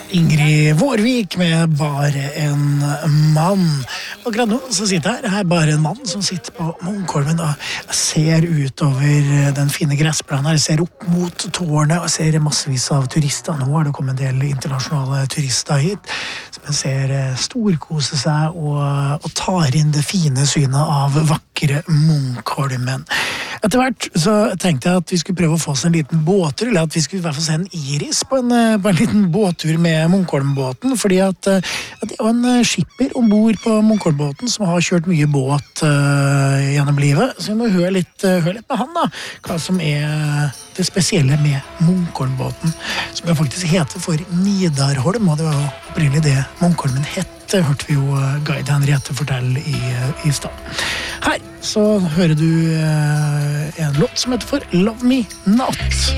Ingrid Vårvik med Bare en mann. Akkurat nå så sitter her bare en mann som sitter på Munkholmen og ser utover den fine gressplanen her, ser opp mot tårnet og ser massevis av turister. Nå har det kommet en del internasjonale turister hit, som ser storkose seg og tar inn det fine synet av vakre Munkholmen. Etter hvert så tenkte jeg at vi skulle prøve å få oss en liten båttur, eller at vi skulle i hvert fall se en iris på en liten båttur med Munkholmbåten, fordi at det er jo en skipper ombord på Munkholmbåten som har kjørt mye båt gjennom livet, så vi må høre litt med han da, hva som er det spesielle med Munkholmbåten, som jo faktisk heter for Nidarholm, og det var jo opprinnelig det Munkholmen hette, hørte vi jo guide Henriette fortelle i stad. Her så hører du en låt som heter for Love Me Not.